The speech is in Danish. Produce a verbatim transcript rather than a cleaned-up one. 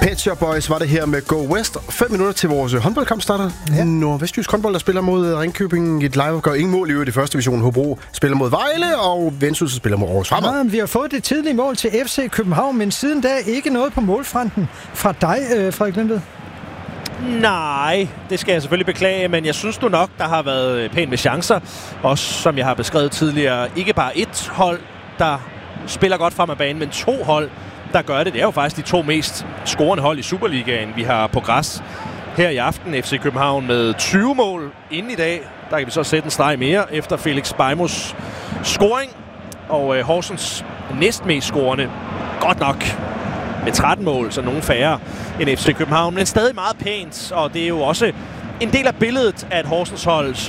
Pet Shop Boys var det her med Go West. Fem minutter til vores håndboldkamp starter. Ja. Nordvestjysk håndbold, der spiller mod Ringkøbing. Et live gør ingen mål i øvrigt i første division. Hobro spiller mod Vejle, og Vendsyssel spiller mod Aarhus Fremad. Ja, vi har fået det tidlige mål til F C København, men siden da ikke noget på målfronten fra dig, øh, Frederik Lindet. Nej, det skal jeg selvfølgelig beklage, men jeg synes nu nok, der har været pænt med chancer. Også som jeg har beskrevet tidligere, ikke bare et hold, der spiller godt frem af banen, men to hold, der gør det. Det er jo faktisk de to mest scorende hold i Superligaen, vi har på græs her i aften. F C København med tyve mål inden i dag. Der kan vi så sætte en streg mere efter Felix Bejmos scoring. Og øh, Horsens næstmest scorende, godt nok med tretten mål, så nogen færre end F C København, men stadig meget pænt. Og det er jo også en del af billedet af et Horsens hold,